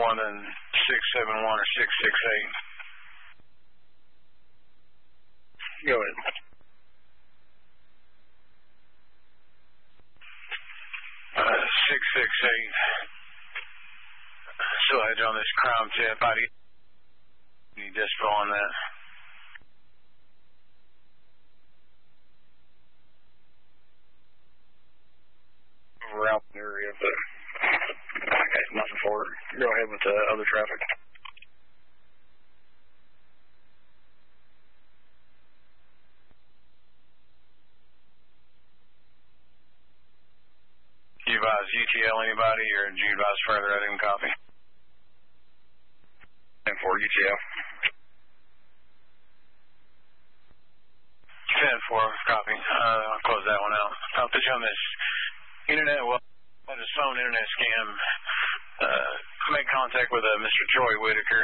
more than 671 or 668. Go ahead. Uh, 668. Still edge on this Crown tip. I need dispo on that. Around the area, but okay, nothing for it. Go ahead with the other traffic. Do you advise UTL anybody, or do you advise further? I didn't copy. 10-4 UTL. 10-4, copy. I'll close that one out. I'll put you on this internet, this phone internet scam. Make contact with Mr. Troy Whitaker.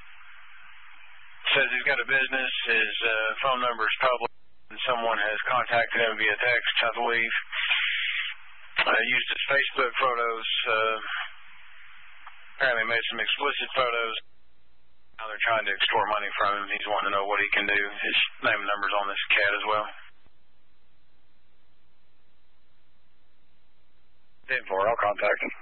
Says he's got a business. His phone number is public, and someone has contacted him via text, I believe. Used his Facebook photos. Apparently made some explicit photos. Now they're trying to extort money from him. He's wanting to know what he can do. His name and number's on this CAD as well. 10-4, I'll contact him.